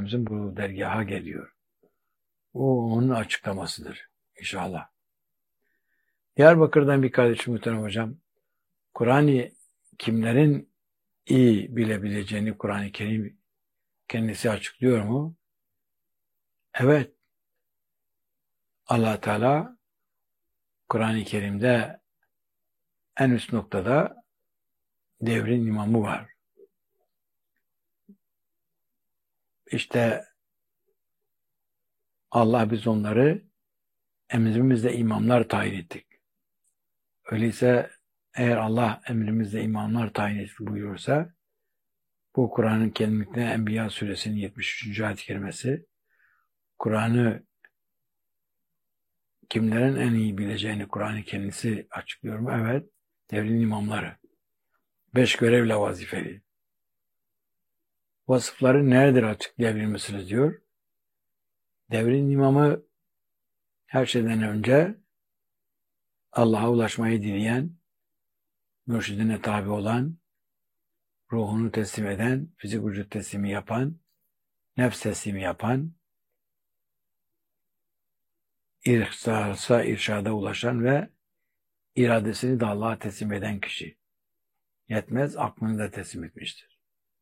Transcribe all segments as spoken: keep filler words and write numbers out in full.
Efendimizin bu dergaha geliyor. O onun açıklamasıdır inşallah. Diyarbakır'dan bir kardeşim muhterem hocam, Kur'an'ı kimlerin iyi bilebileceğini Kur'an-ı Kerim kendisi açıklıyor mu? Evet. Allah Teala Kur'an-ı Kerim'de en üst noktada devrin imamı var. İşte Allah biz onları emrimizle imamlar tayin ettik. Öyleyse eğer Allah emrimizle imamlar tayin ettik buyurursa bu Kur'an'ın kendisine Enbiya suresinin yetmiş üçüncü ayet-i kerimesi Kur'an'ı kimlerin en iyi bileceğini Kur'an-ı kendisi açıklıyor mu? Evet. Devrin imamları. Beş görevle vazifeli. Vasıfları neredir açıklayabilir misiniz diyor. Devrin imamı her şeyden önce Allah'a ulaşmayı dileyen, mürşidine tabi olan, ruhunu teslim eden, fizik vücut teslimi yapan, nefs teslimi yapan, irşasa, irşada ulaşan ve iradesini de Allah'a teslim eden kişi. Yetmez, aklını da teslim etmiştir.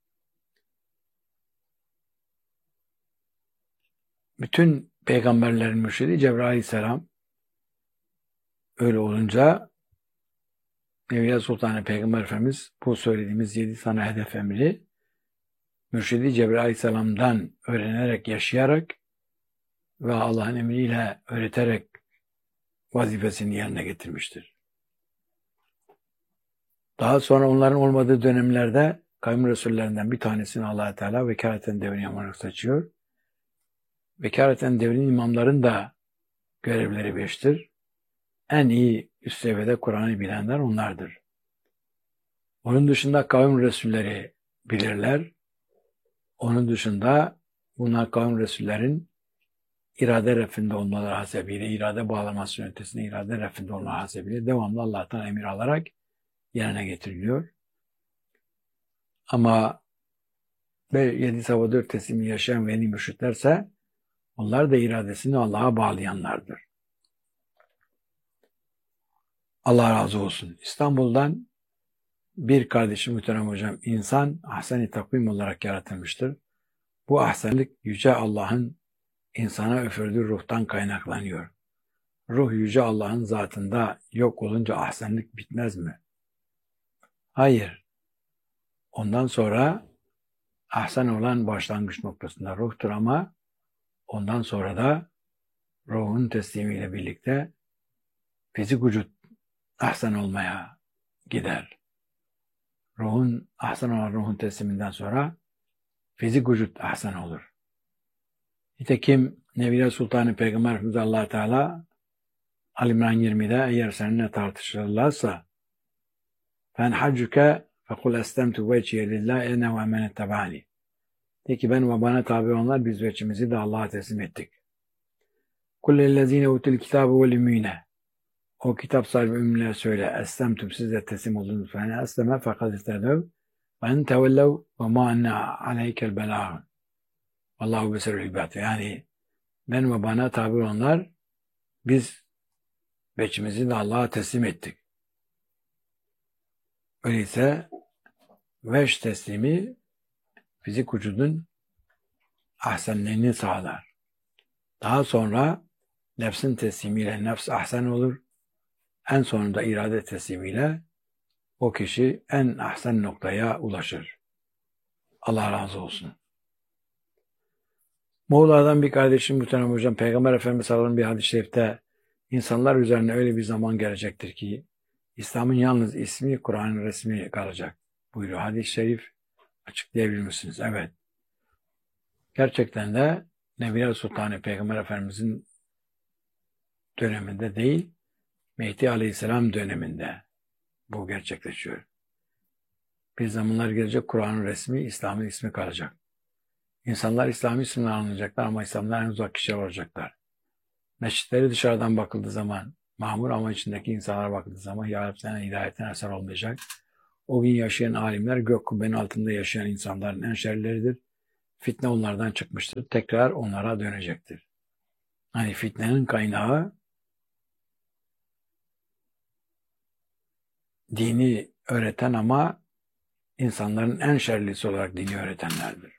Bütün peygamberlerin mürşidi Cebrail Aleyhisselam. Öyle olunca Evliya Sultanı Peygamber Efendimiz bu söylediğimiz yedi tane hedef emri mürşidi Cebrail Aleyhisselam'dan öğrenerek, yaşayarak ve Allah'ın emriyle öğreterek vazifesini yerine getirmiştir. Daha sonra onların olmadığı dönemlerde kavim Resullerinden bir tanesini Allah Teala vekaleten devrin imamı seçiyor. Vekaleten devrin imamların da görevleri beştir. En iyi üst seviyede Kur'an'ı bilenler onlardır. Onun dışında kavim Resulleri bilirler. Onun dışında bunlar kavim Resullerin irade refinde olmaları hasebiyle, irade bağlaması ötesinde irade refinde olmaları hasebiyle devamlı Allah'tan emir alarak yerine getiriliyor. Ama yedi sabah dört teslimi yaşayan veli mürşitlerse onlar da iradesini Allah'a bağlayanlardır. Allah razı olsun. İstanbul'dan bir kardeşim muhterem hocam, insan ahsen-i takvim olarak yaratılmıştır. Bu ahsenlik yüce Allah'ın insana üfürdüğü ruhtan kaynaklanıyor. Ruh yüce Allah'ın zatında yok olunca ahsenlik bitmez mi? Hayır. Ondan sonra ahsen olan başlangıç noktasında ruhtur ama ondan sonra da ruhun teslimiyle birlikte fizik vücut ahsen olmaya gider. Ruhun ahsen olan ruhun tesliminden sonra fizik vücut ahsen olur. Nitekim Nebiler Sultanı Peygamber Efendimiz Allah Teala Ali İmran yirmide eğer seninle tartışırlarsa fen haccuke fekul estemtu veciye lillahi ene ve men ettabani. De ki ben ve bana tabi olanlar biz veçimizi de Allah'a teslim ettik. Kullellezine utul kitabe vel ümmine. O kitap sahibi ümmiler söyle estemtum siz de teslim oldunuz. Fene esleme fakat istedev ve en tevellev ve ma enne aleykel belâh. Allahu beserül ibad. Yani ben ve bana tabi olanlar biz veçimizi de Allah'a teslim ettik. Öyleyse veç teslimi fizik vücudun ahsenliğini sağlar. Daha sonra nefsin teslimiyle nefs ahsen olur. En sonunda irade teslimiyle o kişi en ahsen noktaya ulaşır. Allah razı olsun. Muğla'dan bir kardeşim muhterem hocam, Peygamber Efendimiz sallallahu aleyhi ve sellem bir hadis-i şerifte insanlar üzerine öyle bir zaman gelecektir ki İslam'ın yalnız ismi, Kur'an'ın resmi kalacak buyuruyor. Hadis-i şerif açıklayabilir misiniz? Evet. Gerçekten de Nebiler Sultanı Peygamber Efendimiz'in döneminde değil, Mehdi Aleyhisselam döneminde bu gerçekleşiyor. Bir zamanlar gelecek Kur'an'ın resmi, İslam'ın ismi kalacak. İnsanlar İslam'ın ismini anlayacaklar ama İslam'dan en uzak kişiler olacaklar. Mescitleri dışarıdan bakıldığı zaman mamur ama içindeki insanlara bakıldığı zaman yarabsenen hidayetten eser olmayacak. O gün yaşayan alimler gök kubbenin altında yaşayan insanların en şerlileridir. fitne onlardan çıkmıştır. Tekrar onlara dönecektir. Hani fitnenin kaynağı dini öğreten ama insanların en şerlisi olarak dini öğretenlerdir.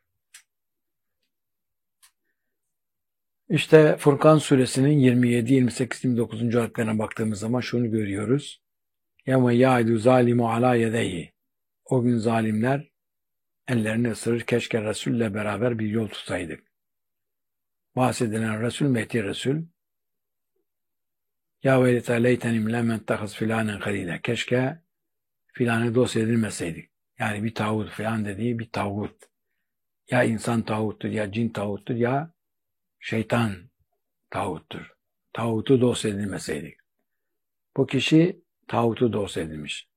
İşte Furkan suresinin yirmi yedi, yirmi sekiz, yirmi dokuzuncu ayetlerine baktığımız zaman şunu görüyoruz. يَوْمَ يَعِدُ ظَالِمُ عَلَى يَدَيْهِ O gün zalimler ellerini ısırır, keşke Resul'le beraber bir yol tutsaydık. Bahsedilen Resul, Mehdi Resul, Ya velite leytenim lemen tahız filanen halile. Keşke filanı dost edilmeseydik. Yani bir tağut filan dediği bir tağut. Ya insan tağuttur, ya cin tağuttur, ya şeytan tağuttur. Tağutu dost edilmeseydik. Bu kişi tağutu dost edilmiş.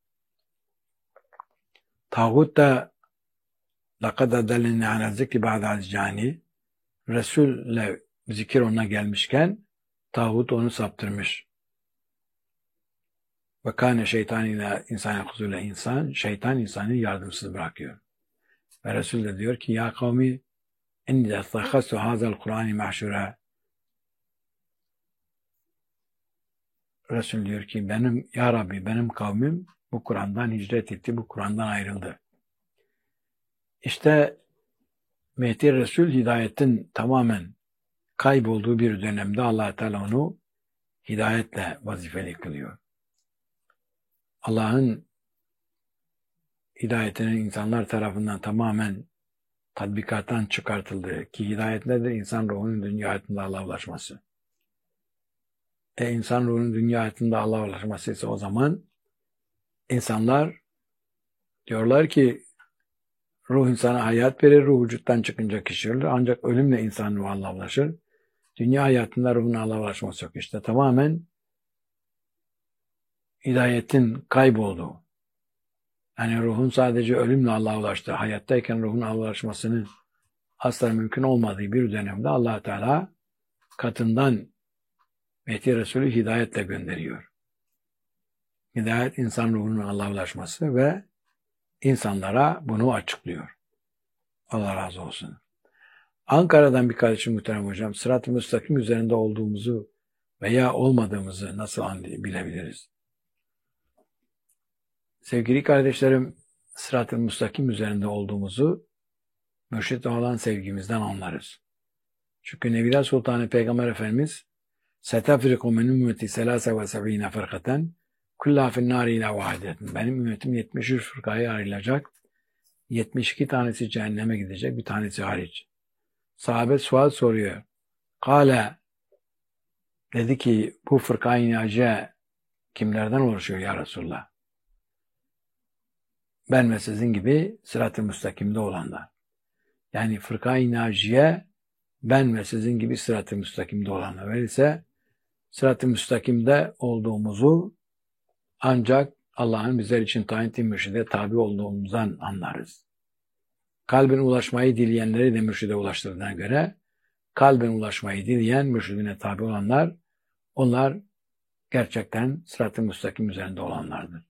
Tağut da لَقَدْ اَدَلِنَّ عَنَا الذِّكْرِ بَعْدَ عَزْجَانِ Resul'le zikir ona gelmişken tağut onu saptırmış. Ve kâne şeytan ile insan huzurla insan, şeytan insanı yardımsız bırakıyor. Ve Resul de diyor ki ya kavmi inni ettakhastu hazal Kur'an mahşura. Resul diyor ki benim ya Rabbi benim kavmim bu Kur'an'dan hicret etti, bu Kur'an'dan ayrıldı. İşte Mehdi Resul hidayetin tamamen kaybolduğu bir dönemde Allah Teala onu hidayetle vazifeli kılıyor. Allah'ın hidayetinin insanlar tarafından tamamen tatbikattan çıkartıldığı ki hidayet nedir? İnsan ruhunun dünya hayatında Allah'a ulaşması. E insan ruhunun dünya hayatında Allah'a ulaşması ise o zaman insanlar diyorlar ki ruh insana hayat verir, ruh vücuttan çıkınca kişi ölür. Ancak ölümle insan ruhu Allah'a ulaşır. Dünya hayatında ruhun Allah'a ulaşması yok. İşte tamamen hidayetin kaybolduğu. Yani ruhun sadece ölümle Allah'a ulaştığı, hayattayken ruhun Allah'a ulaşmasının asla mümkün olmadığı bir dönemde Allah Teala katından Mehdi Resulü hidayetle gönderiyor. Hidayet insan ruhunun Allah'a ulaşması ve insanlara bunu açıklıyor. Allah razı olsun. Ankara'dan bir kardeşim muhterem hocam, sırat-ı müstakim üzerinde olduğumuzu veya olmadığımızı nasıl bilebiliriz? Sevgili kardeşlerim, sırat-ı müstakim üzerinde olduğumuzu mürşid olan sevgimizden anlarız. Çünkü Nebiler Sultanı Peygamber Efendimiz سَتَفْرِقُ مِنْ ümmeti سَلَاسَ وَسَبْعِينَ فَرْقَةً كُلَّهَا فِي النَّارِ إِلَّا وَاحِدَةً Benim ümmetim yetmiş üç fırkaya ayrılacak. yetmiş iki tanesi cehenneme gidecek, bir tanesi hariç. Sahabe sual soruyor. Kale dedi ki bu fırka-i naciye kimlerden oluşuyor ya Resulullah? Ben ve sizin gibi sırat-ı müstakimde olanlar. Yani fırka-i naciye ben ve sizin gibi sırat-ı müstakimde olanlar. Öyleyse sırat-ı müstakimde olduğumuzu ancak Allah'ın bizler için tayin ettiği mürşide tabi olduğumuzdan anlarız. Kalbin ulaşmayı dileyenleri de mürşide ulaştırdığına göre kalbin ulaşmayı dileyen mürşidine tabi olanlar onlar gerçekten sırat-ı müstakim üzerinde olanlardır.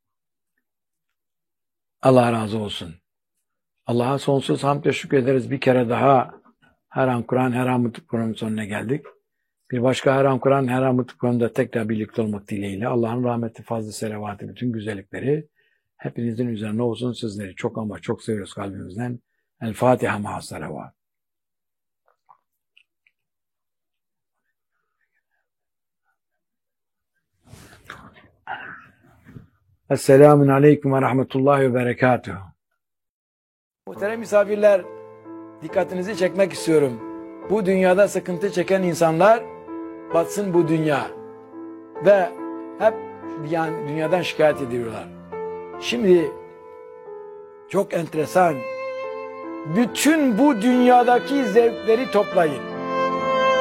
Allah razı olsun. Allah'a sonsuz hamd ve şükrederiz. Bir kere daha her an Kur'an, her an mutlu Kur'an'ın sonuna geldik. Bir başka her an Kur'an, her an mutlu Kur'an'da tekrar birlikte olmak dileğiyle Allah'ın rahmeti, fazla selavatı, bütün güzellikleri hepinizin üzerine olsun. Sizleri çok ama çok seviyoruz kalbimizden. El Fatiha ma'a salavat. Esselamun aleyküm ve rahmetullahi ve berekatuhu. Muhterem misafirler, dikkatinizi çekmek istiyorum. Bu dünyada sıkıntı çeken insanlar batsın bu dünya. Ve hep yani dünyadan şikayet ediyorlar. Şimdi çok enteresan. Bütün bu dünyadaki zevkleri toplayın.